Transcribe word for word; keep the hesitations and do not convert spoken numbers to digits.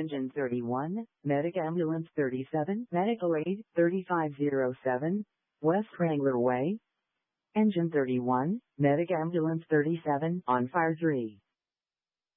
Engine thirty-one, Medic Ambulance thirty-seven, Medical Aid thirty-five oh seven, West Wrangler Way. Engine thirty-one, Medic Ambulance thirty-seven, on fire three.